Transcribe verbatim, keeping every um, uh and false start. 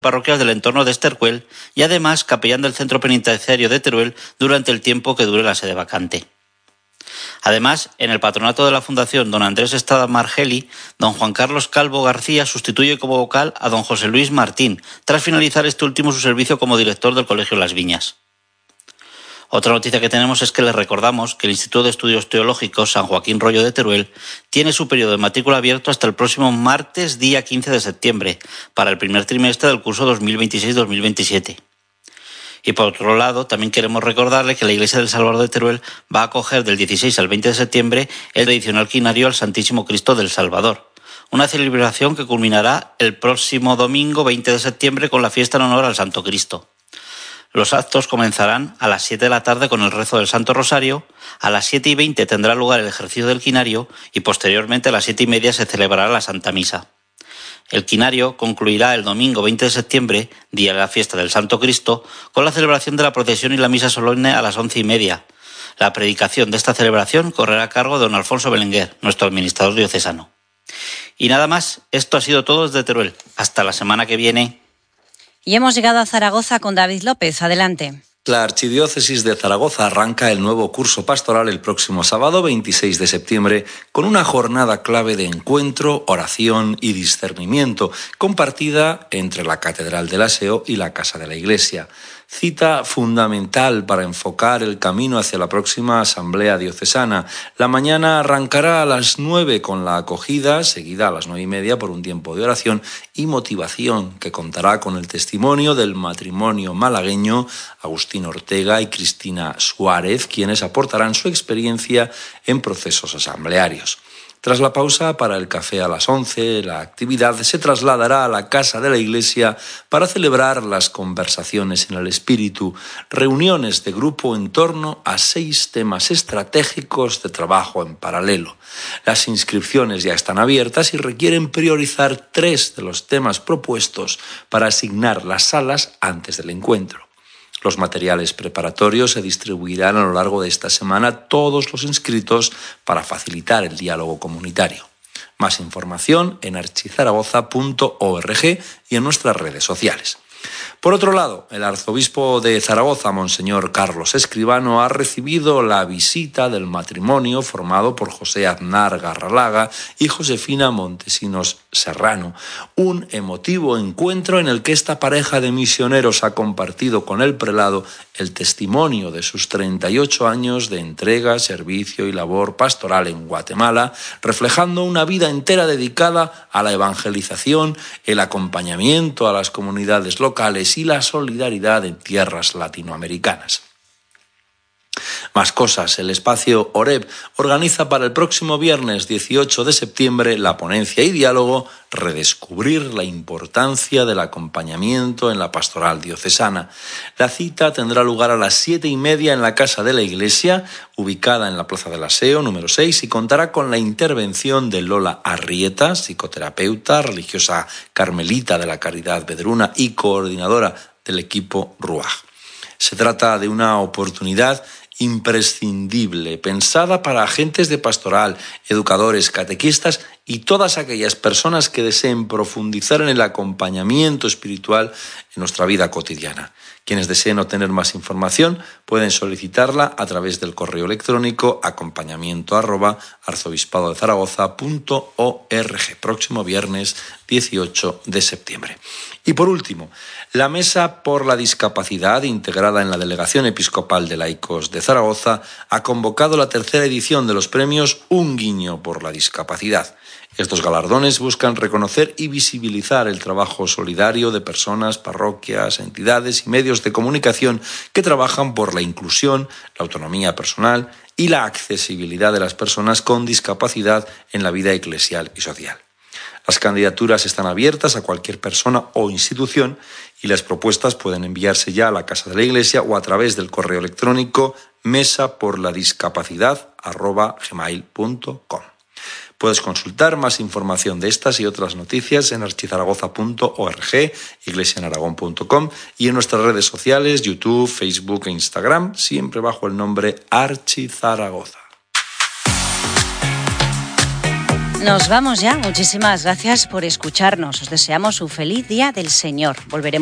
parroquias del entorno de Estercuel y además capellán del centro penitenciario de Teruel durante el tiempo que dure la sede vacante. Además, en el patronato de la Fundación Don Andrés Estrada Margeli, don Juan Carlos Calvo García sustituye como vocal a don José Luis Martín, tras finalizar este último su servicio como director del Colegio Las Viñas. Otra noticia que tenemos es que les recordamos que el Instituto de Estudios Teológicos San Joaquín Rollo de Teruel tiene su periodo de matrícula abierto hasta el próximo martes, día quince de septiembre, para el primer trimestre del curso dos mil veintiséis dos mil veintisiete. Y por otro lado, también queremos recordarle que la Iglesia del Salvador de Teruel va a acoger del dieciséis al veinte de septiembre el tradicional quinario al Santísimo Cristo del Salvador, una celebración que culminará el próximo domingo veinte de septiembre con la fiesta en honor al Santo Cristo. Los actos comenzarán a las siete de la tarde con el rezo del Santo Rosario, a las siete y veinte tendrá lugar el ejercicio del quinario y posteriormente a las siete y media se celebrará la Santa Misa. El quinario concluirá el domingo veinte de septiembre, día de la fiesta del Santo Cristo, con la celebración de la procesión y la misa solemne a las once y media. La predicación de esta celebración correrá a cargo de don Alfonso Belenguer, nuestro administrador diocesano. Y nada más, esto ha sido todo desde Teruel. Hasta la semana que viene. Y hemos llegado a Zaragoza con David López. Adelante. La Archidiócesis de Zaragoza arranca el nuevo curso pastoral el próximo sábado veintiséis de septiembre con una jornada clave de encuentro, oración y discernimiento, compartida entre la Catedral del Aseo y la Casa de la Iglesia. Cita fundamental para enfocar el camino hacia la próxima Asamblea Diocesana. La mañana arrancará a las nueve con la acogida, seguida a las nueve y media por un tiempo de oración y motivación que contará con el testimonio del matrimonio malagueño Agustín Ortega y Cristina Suárez, quienes aportarán su experiencia en procesos asamblearios. Tras la pausa para el café a las once, la actividad se trasladará a la Casa de la Iglesia para celebrar las conversaciones en el Espíritu, reuniones de grupo en torno a seis temas estratégicos de trabajo en paralelo. Las inscripciones ya están abiertas y requieren priorizar tres de los temas propuestos para asignar las salas antes del encuentro. Los materiales preparatorios se distribuirán a lo largo de esta semana a todos los inscritos para facilitar el diálogo comunitario. Más información en archizaragoza punto org y en nuestras redes sociales. Por otro lado, el arzobispo de Zaragoza, Monseñor Carlos Escribano, ha recibido la visita del matrimonio formado por José Aznar Garralaga y Josefina Montesinos Serrano. Un emotivo encuentro en el que esta pareja de misioneros ha compartido con el prelado el testimonio de sus treinta y ocho años de entrega, servicio y labor pastoral en Guatemala, reflejando una vida entera dedicada a la evangelización, el acompañamiento a las comunidades locales y la solidaridad en tierras latinoamericanas. Más cosas. El espacio Oreb organiza para el próximo viernes dieciocho de septiembre la ponencia y diálogo Redescubrir la importancia del acompañamiento en la pastoral diocesana. La cita tendrá lugar a las siete y media en la Casa de la Iglesia, ubicada en la Plaza del Aseo, número seis, y contará con la intervención de Lola Arrieta, psicoterapeuta, religiosa carmelita de la Caridad Vedruna y coordinadora del equipo Ruaj. Se trata de una oportunidad imprescindible, pensada para agentes de pastoral, educadores, catequistas y todas aquellas personas que deseen profundizar en el acompañamiento espiritual en nuestra vida cotidiana. Quienes deseen obtener más información pueden solicitarla a través del correo electrónico acompañamiento arroba arzobispado de zaragoza punto org, próximo viernes dieciocho de septiembre. Y por último, la Mesa por la Discapacidad, integrada en la Delegación Episcopal de Laicos de Zaragoza, ha convocado la tercera edición de los premios Un Guiño por la Discapacidad. Estos galardones buscan reconocer y visibilizar el trabajo solidario de personas, parroquias, entidades y medios de comunicación que trabajan por la inclusión, la autonomía personal y la accesibilidad de las personas con discapacidad en la vida eclesial y social. Las candidaturas están abiertas a cualquier persona o institución y las propuestas pueden enviarse ya a la Casa de la Iglesia o a través del correo electrónico mesa por la discapacidad arroba gmail punto com. Puedes consultar más información de estas y otras noticias en archizaragoza punto org, iglesiaenaragón punto com y en nuestras redes sociales, YouTube, Facebook e Instagram, siempre bajo el nombre Archizaragoza. Nos vamos ya. Muchísimas gracias por escucharnos. Os deseamos un feliz día del Señor. Volveremos